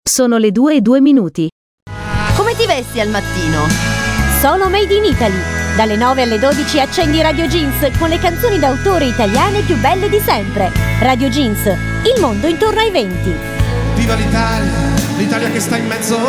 Sono le 2:02. Come ti vesti al mattino? Sono Made in Italy. Dalle 9 alle 12 accendi Radio Jeans con le canzoni d'autore italiane più belle di sempre. Radio Jeans, il mondo intorno ai venti. Viva l'Italia, l'Italia che sta in mezzo